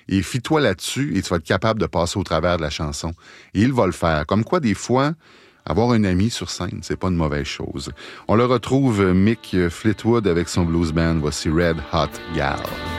et fie-toi là-dessus et tu vas être capable de passer au travers de la chanson. Et il va le faire. Comme quoi, des fois, avoir un ami sur scène, c'est pas une mauvaise chose. On le retrouve, Mick Fleetwood, avec son blues band. Voici Red Hot Gal.